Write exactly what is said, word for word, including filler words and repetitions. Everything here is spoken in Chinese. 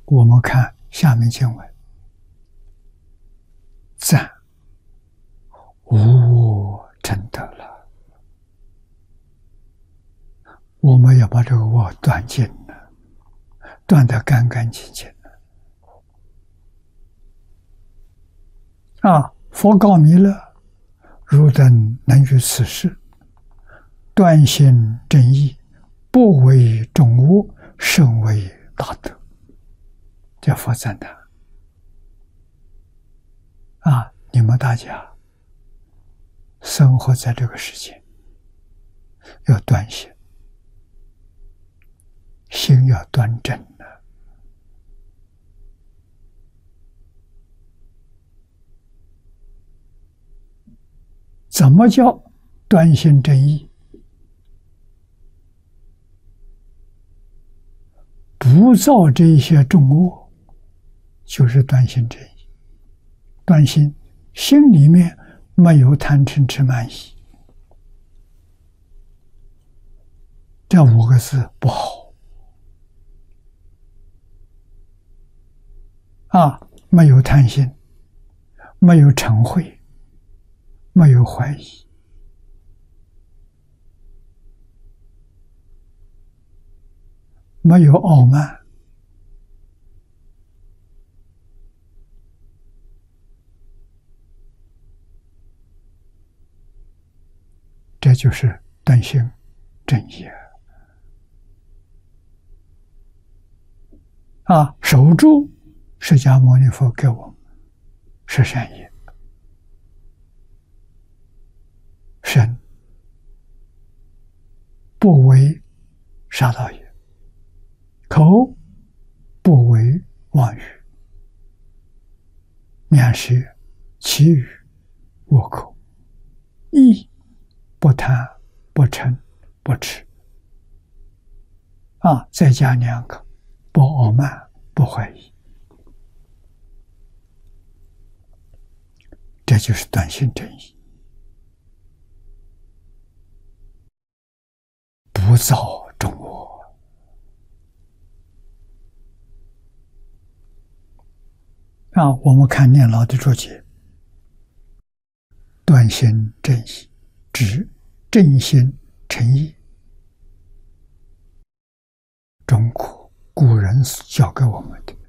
我们看下面经文，赞无我真得了。我们要把这个我断尽了，断得干干净净了。啊，佛告弥勒：汝等能于此事，断心正义，不为众恶，甚为大德。这佛赞叹啊！你们大家生活在这个世界，要断心，心要端正的。怎么叫断心正义？不造这些众恶，就是断心正义。断心，心里面没有贪嗔痴慢疑，这五个字不好啊！没有贪心，没有嗔恚，没有怀疑，没有傲慢，这就是断心正义啊！守住释迦牟尼佛给我们是善业，身不为杀盗业，口不为妄语，面舌其语我口，意不贪不嗔不痴啊！再加两个，不傲慢不怀疑，这就是断心正义，不造众恶啊！我们看念老的注解，断心正义指正心诚意，中国古人教给我们的